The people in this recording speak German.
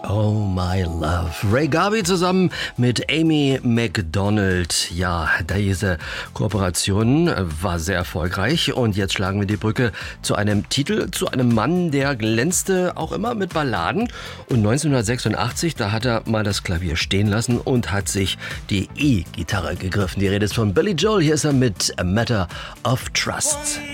Oh My Love. Ray Garvey zusammen mit Amy Macdonald. Ja, diese Kooperation war sehr erfolgreich und jetzt schlagen wir die Brücke zu einem Titel, zu einem Mann, der glänzte auch immer mit Balladen. Und 1986, da hat er mal das Klavier stehen lassen und hat sich die E-Gitarre gegriffen. Die Rede ist von Billy Joel. Hier ist er mit A Matter of Trust.